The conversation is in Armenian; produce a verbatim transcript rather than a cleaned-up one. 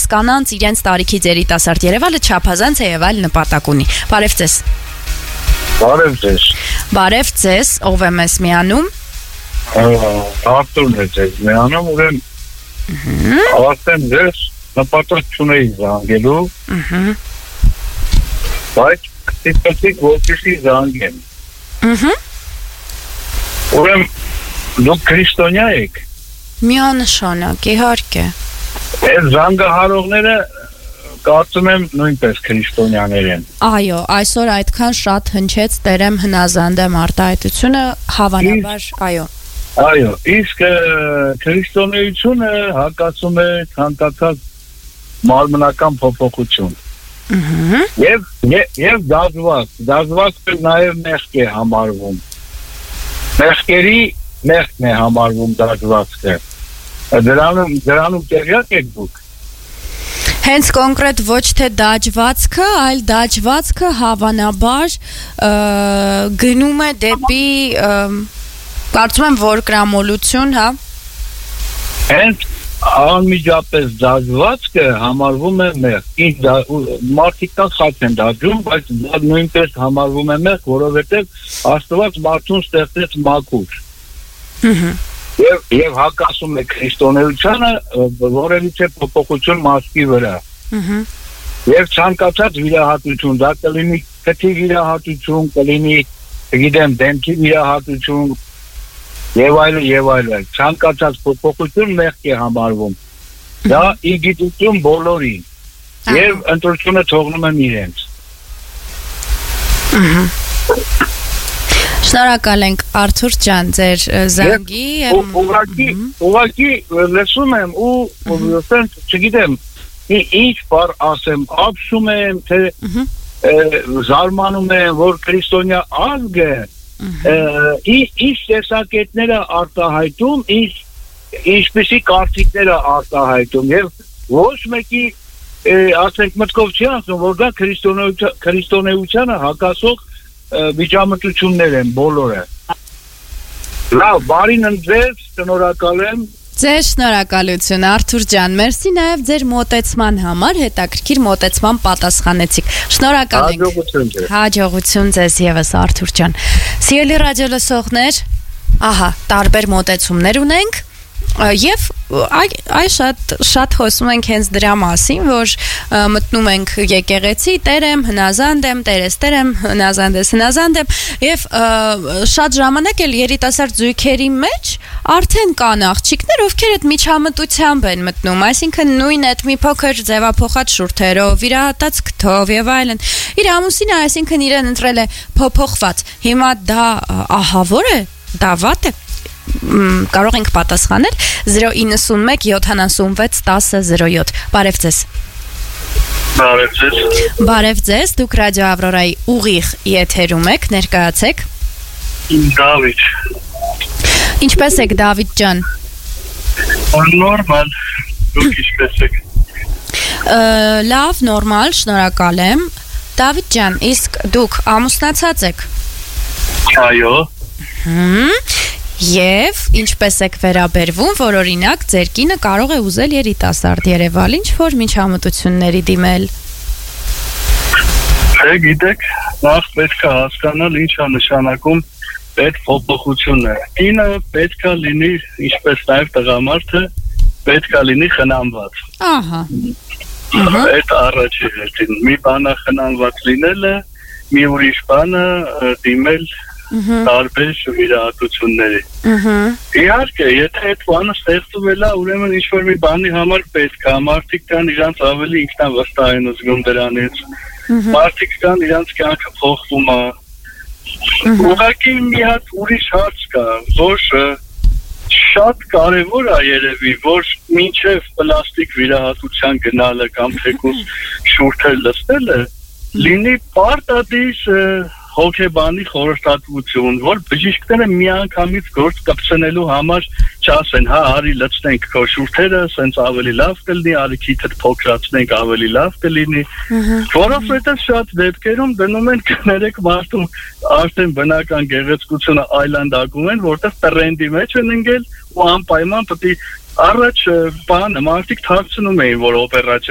իսկ կանանց իրենց տարիքից երիտասարդ երևալը չափազանց է եւ այլ նպատակ ունի։ Բարև ձեզ։ Բարև ձեզ։ Բարև ձեզ, ով է մեզ միանում։ Արտուրն է ձեզ միանում, ուրեմն ասեմ ձեզ նպատակ չունեի զանգելու, բայց ստիպեցիք որպեսզի զանգեմ։ Ուրեմն դուք քրիստոնյա եք։ Միանշանակ, իհարկե։ Այս զանգահարողները կարծում եմ նույնպես քրիստոնյաներ են։ Այո, այսօր այդքան շատ հնչեց Տերեմ հնազանդեմ արտահայտությունը, հավանաբար, այո։ Այո, իսկ քրիստոնեությունը հակասում է ցանկացած մարմնական փոփոխություն։ Եվ եւ դասված, դասվածքը նաեւ մեղք է համարվում։ Մեղքերի մեղքն է համարվում դասվածքը։ Դրանում դրանում տեղյակ եք դուք։ Հենց կոնկրետ ոչ թե դաջվածքը, այլ դաջվածքը հավանաբար գնում է դեպի կարծում եմ որ կրամոլություն, հա։ Հենց անմիջապես դաջվածքը համարվում է մեղք։ Մարդիկ կան խաչ են դաջում, բայց դա նույնպես համարվում է մեղք, որովհետև Աստված մարդուն ստեղծեց մաքուր։ Եվ եւ հակասում է քրիստոնեությանը, որևիցե է փոփոխություն մասկի վրա։ Եվ ցանկացած վիրահատություն, դա կլինի քթի վիրահատություն, կլինի, գիտեմ, դեմքի վիրահատություն, եւ այլն եւ այլն։ Ցանկացած փոփոխություն մեղք է համարվում։ Դա իգիտություն բոլորին։ Եվ ընտրությունը թողնում եմ իրենց։ Շնորհակալ ենք Արթուր ջան ձեր զանգի եւ ուղղակի ուղղակի լսում եմ ու ասենք չգիտեմ ինչ բառ ասեմ ապշում եմ թե զարմանում եմ որ քրիստոնյա ազգը ինչ տեսակետները արտահայտում ինչ ինչպեսի կարծիքները արտահայտում եւ ոչ մեկի ասենք մտքով չի ասում որ դա քրիստոնեությանը հակասող վիճամտություններ են բոլորը։ Լավ, բարին ընձեզ, շնորհակալ եմ։ Ձեզ շնորհակալություն Արթուր ջան, մերսի նաև ձեր մոտեցման համար, հետաքրքիր մոտեցման պատասխանեցիք։ Շնորհակալ ենք։ Հաջողություն ձեզ։ Հաջողություն ձեզ եւս Արթուր ջան։ Սիրելի ռադիո լսողներ, ահա, տարբեր մոտեցումներ ունենք։ Եվ այ շատ շատ խոսում ենք հենց դրա մասին, որ մտնում ենք եկեղեցի, Տերեմ, հնազանդ եմ, Տերես Տերեմ, հնազանդ ես, հնազանդ եմ, եւ շատ ժամանակ էլ երիտասարդ զույգերի մեջ արդեն կան աղջիկներ, ովքեր այդ միջամտությամբ են մտնում, այսինքն նույն այդ մի փոքր ձևափոխած շուրթերով, վիրահատած քթով եւ այլն։ Իր ամուսինը, այսինքն իրեն ընտրել է փոփոխված։ Հիմա դա ահավոր է, դա վատ է։ Կարող ենք պատասխանել zero nine one seven seven six one zero zero seven Բարև ձեզ։ Բարև ձեզ։ Բարև ձեզ, դուք ռադիո Ավրորայի ուղիղ եթերում եք, ներկայացեք։ Դավիթ։ Ինչպե՞ս եք Դավիթ ջան։ Նորմալ, դուք ինչպե՞ս եք։ Լավ, նորմալ, շնորհակալ եմ։ Դավիթ ջան, իսկ դուք ամուսնացած եք։ Այո։ Եվ ինչպես եք վերաբերվում, որ օրինակ ձեր կինը կարող է ուզել երիտասարդ երևալ, ինչ որ միջամտությունների դիմել։ Դե գիտեք, նախ պետք է հասկանալ ինչ է նշանակում այդ փոփոխությունը։ Կինը պետք է լինի, ինչպես նաև տղամարդը, պետք է լինի խնամված։ Ահա։ Այդ առաջի հերթին մի բանը խնամված լինելը, մի ուրիշ բանը դիմել տարբեր վիրահատությունների։ Իհարկե, եթե այդ բանը ստեղծվել է, ուրեմն ինչ-որ մի բանի համար պետք է, մարդիկ կան իրանց ավելի ինքնավստահ են զգում դրանից, մարդիկ կան իրանց կյանքը փոխվում է։ Ուղղակի մի հատ ուրիշ հարց կա, որ շատ կարևոր է երևի, որ մինչև պլաստիկ վիրահատության գնալը կամ թեկուզ շուրթեր լսելը լինի պարտադիր հոգեբանի խորհրդատվություն, որ բժիշկները միանգամից գործ կպցնելու համար չասեն, հա, արի լցնենք քո շուրթերը, սենց ավելի լավ կլինի, արի քիթը փոքրացնենք, ավելի լավ կլինի, որովհետև շատ դեպքերում դնում են կներեք մարդու արդեն բնական գեղեցկությունը այլանդակում են, որտեղ տրենդի մեջ են ընկել ու անպայման պետք է առաջ բանը մարդիկ թաքցնում էին, որ օպերացիա